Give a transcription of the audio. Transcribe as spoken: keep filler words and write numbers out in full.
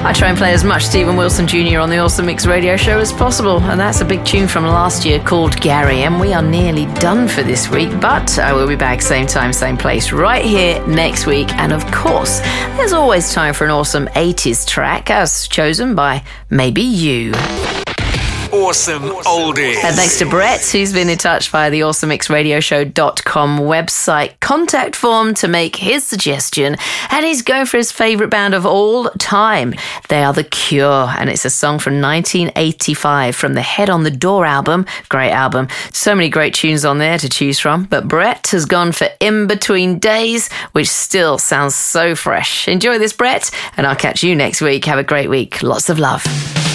I try and play as much Stephen Wilson Junior on the Awesome Mix radio show as possible, and that's a big tune from last year called Gary, and we are nearly done for this week, but I will be back same time, same place, right here next week, and of course, there's always time for an awesome eighties track, as chosen by maybe you. Awesome Oldies. And thanks to Brett, who's been in touch via the awesome mix radio show dot com website contact form to make his suggestion. And he's going for his favourite band of all time. They are The Cure, and it's a song from nineteen eighty-five from the Head on the Door album. Great album. So many great tunes on there to choose from. But Brett has gone for In Between Days, which still sounds so fresh. Enjoy this, Brett, and I'll catch you next week. Have a great week. Lots of love.